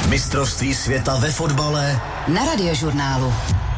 Mistrovství světa ve fotbale na Radiožurnálu.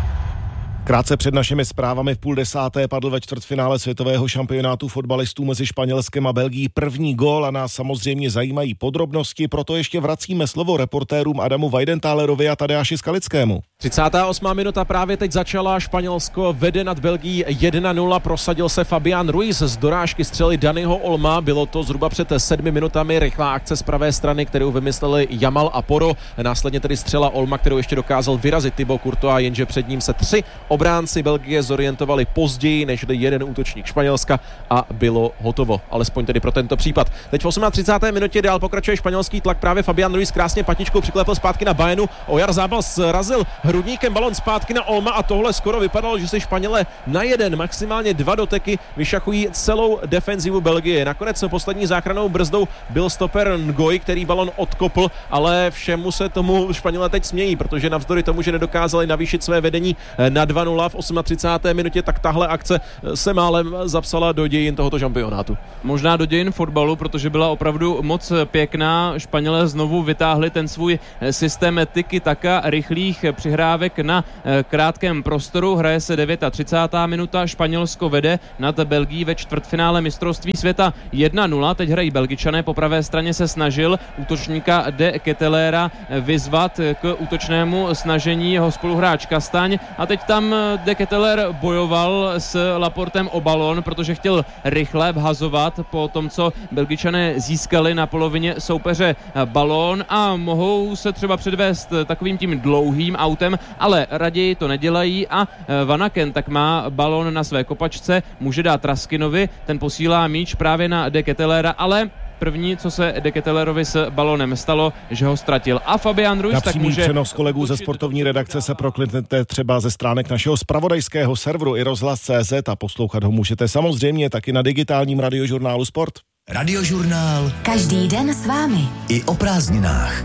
Krátce před našimi zprávami v 9:30 padl ve čtvrtfinále světového šampionátu fotbalistů mezi Španělskem a Belgií první gól a nás samozřejmě zajímají podrobnosti, proto ještě vracíme slovo reportérům Adamu Weidentálerovi a Tadeáši Skalickému. 38. minuta právě teď začala, Španělsko vede nad Belgií 1-0, prosadil se Fabián Ruiz z dorážky střely Daniho Olma, bylo to zhruba před 7 minutami, rychlá akce z pravé strany, kterou vymysleli Jamal a Porro, následně tedy střela Olma, kterou ještě dokázal vyrazit Thibaut Courtois, jenže před ním se 3 obránci Belgie zorientovali později než jeden útočník Španělska a bylo hotovo, alespoň tedy pro tento případ. Teď v 38. minutě dál pokračuje španělský tlak, právě Fabián Ruiz krásně patičkou přiklepl zpátky na Baenu, Ojar Zábal srazil hrudníkem balon zpátky na Olma a tohle skoro vypadalo, že si Španělé na jeden, maximálně 2 doteky vyšachují celou defenzivu Belgie. Nakonec poslední záchrannou brzdou byl stoper Ngoy, který balon odkopl, ale všemu se tomu Španělé teď smějí, protože navzdory tomu, že nedokázali navýšit své vedení na 2-0 v 38. minutě, tak tahle akce se málem zapsala do dějin tohoto šampionátu. Možná do dějin fotbalu, protože byla opravdu moc pěkná. Španělé znovu vytáhli ten svůj systém tiki-taka, rychlých přihrávek na krátkém prostoru. Hraje se 39. minuta, Španělsko vede nad Belgií ve čtvrtfinále mistrovství světa 1-0. Teď hrají Belgičané, po pravé straně se snažil útočníka De Ketelera vyzvat k útočnému snažení jeho spoluhráč Kastaň a teď tam De Keteler bojoval s Laportem o balón, protože chtěl rychle vhazovat po tom, co Belgičané získali na polovině soupeře balón a mohou se třeba předvést takovým tím dlouhým autem, ale raději to nedělají a Van Aken tak má balón na své kopačce, může dát Raskinovi, ten posílá míč právě na De Ketelera, ale první, co se De Ketelerovi s balonem stalo, že ho ztratil. A Fabián Ruiz tak může... přenos kolegů ze sportovní redakce se prokliknete třeba ze stránek našeho zpravodajského serveru i rozhlas.cz a poslouchat ho můžete samozřejmě taky na digitálním radiožurnálu Sport. Radiožurnál Každý den s vámi. i o prázdninách.